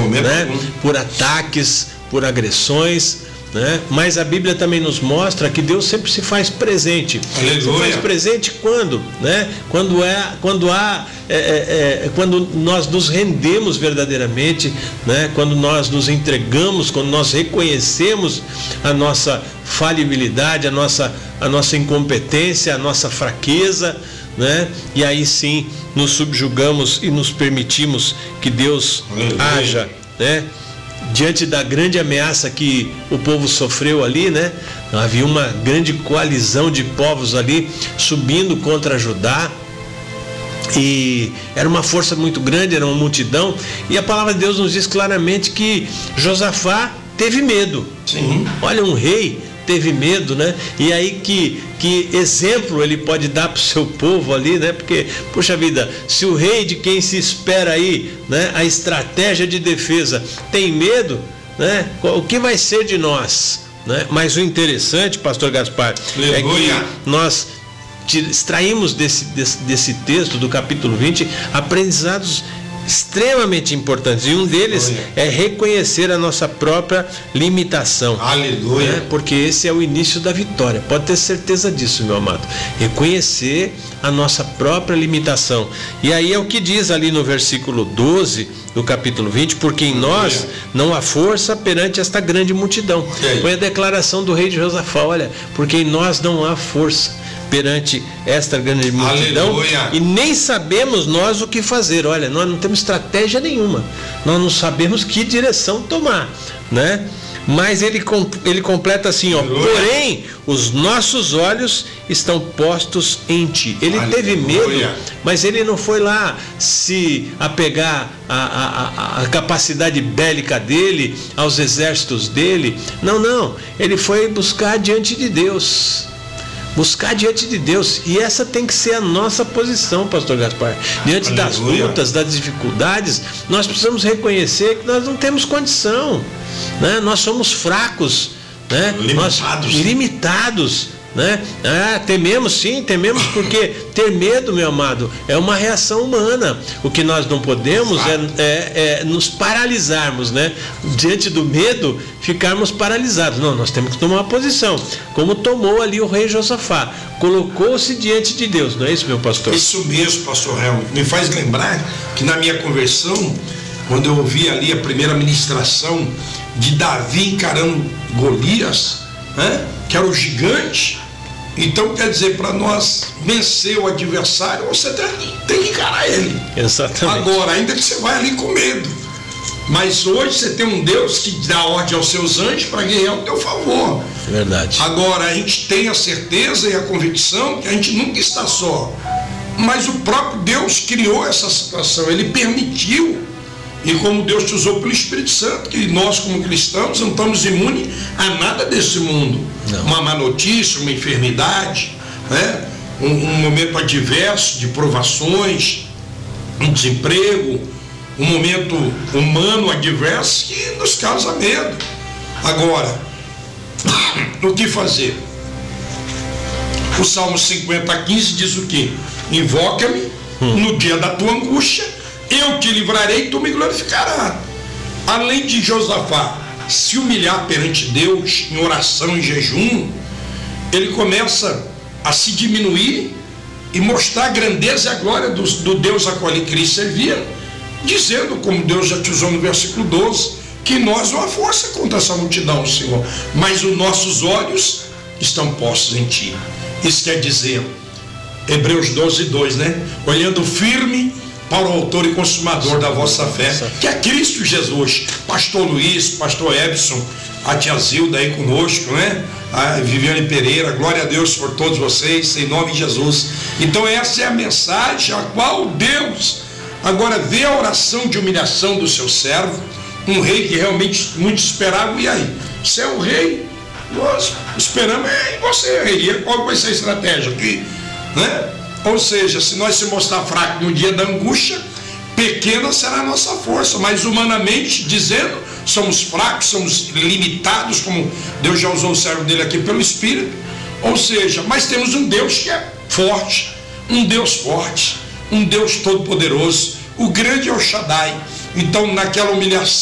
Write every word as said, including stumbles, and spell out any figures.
né? Por ataques, por agressões, né? Mas a Bíblia também nos mostra que Deus sempre se faz presente. Aleluia. Se faz presente quando, né? Quando é, quando há, é, é, é, quando nós nos rendemos verdadeiramente, né? Quando nós nos entregamos, quando nós reconhecemos a nossa falibilidade, a nossa, a nossa incompetência, a nossa fraqueza, né? E aí sim nos subjugamos e nos permitimos que Deus Aleluia. haja, né? Diante da grande ameaça que o povo sofreu ali, né? Havia uma grande coalizão de povos ali subindo contra Judá, e era uma força muito grande, era uma multidão, e a palavra de Deus nos diz claramente que Josafá teve medo. Sim. Olha, um rei teve medo, né? E aí que, que exemplo ele pode dar para o seu povo ali, né? Porque, puxa vida, se o rei de quem se espera aí, né? A estratégia de defesa tem medo, né? O que vai ser de nós, né? Mas o interessante, pastor Gaspar, Aleluia. é que nós extraímos desse, desse, desse texto do capítulo vinte aprendizados extremamente importantes, e um deles Aleluia. é reconhecer a nossa própria limitação. Aleluia. Né? Porque esse é o início da vitória, pode ter certeza disso, meu amado. Reconhecer a nossa própria limitação. E aí é o que diz ali no versículo doze do capítulo vinte: porque em nós não há força perante esta grande multidão. Foi a declaração do rei de Josafá: olha, porque em nós não há força perante esta grande multidão. Aleluia. E nem sabemos nós o que fazer. Olha, nós não temos estratégia nenhuma, nós não sabemos que direção tomar, né? Mas ele, ele completa assim, ó: porém os nossos olhos estão postos em ti. Ele Aleluia. teve medo, mas ele não foi lá se apegar à, à, à capacidade bélica dele, aos exércitos dele. Não, não, ele foi buscar diante de Deus. Buscar diante de Deus. E essa tem que ser a nossa posição, pastor Gaspar. Diante Aleluia. das lutas, das dificuldades, nós precisamos reconhecer que nós não temos condição, né? Nós somos fracos, né? Limitados. Nós limitados, né? Ah, tememos sim, tememos, porque ter medo, meu amado, é uma reação humana. O que nós não podemos é, é, é nos paralisarmos, né? Diante do medo, ficarmos paralisados. Não, nós temos que tomar uma posição, como tomou ali o rei Josafá. Colocou-se diante de Deus, não é isso, meu pastor? Isso mesmo, pastor Helmut. Me faz lembrar que na minha conversão, quando eu ouvi ali a primeira ministração de Davi encarando Golias, né? Que era o gigante. Então, quer dizer, para nós vencer o adversário, você tem, tem que encarar ele. Exatamente. Agora, ainda que você vai ali com medo. Mas hoje você tem um Deus que dá ordem aos seus anjos para guerrear ao teu favor. Verdade. Agora, a gente tem a certeza e a convicção que a gente nunca está só. Mas o próprio Deus criou essa situação, Ele permitiu. E como Deus te usou pelo Espírito Santo, que nós como cristãos não estamos imunes a nada desse mundo. Não. Uma má notícia, uma enfermidade, né? um, um momento adverso de provações, um desemprego, um momento humano adverso que nos causa medo. Agora, o que fazer? O Salmo cinquenta, quinze diz o quê? Invoca-me hum. no dia da tua angústia, eu te livrarei e tu me glorificarás. Além de Josafá se humilhar perante Deus em oração e jejum, ele começa a se diminuir e mostrar a grandeza e a glória do, do Deus a qual ele queria servir, dizendo, como Deus já te usou no versículo doze, que nós não há força contra essa multidão, Senhor, mas os nossos olhos estão postos em ti. Isso quer dizer, Hebreus doze, dois, né? Olhando firme para o autor e consumador da vossa fé, que é Cristo Jesus. Pastor Luiz, pastor Ebson, a tia Zilda aí conosco, né? A Viviane Pereira, glória a Deus por todos vocês, em nome de Jesus. Então essa é a mensagem a qual Deus agora vê a oração de humilhação do seu servo, um rei que realmente muitos esperavam. E aí? Você é o rei, nós esperamos em você, rei. E qual vai ser a estratégia aqui, né? Ou seja, se nós se mostrar fraco no dia da angústia, pequena será a nossa força, mas humanamente dizendo, somos fracos, somos limitados, como Deus já usou o servo dele aqui pelo Espírito. Ou seja, mas temos um Deus que é forte, um Deus forte, um Deus todo-poderoso, o grande El Shaddai. Então, naquela humilhação,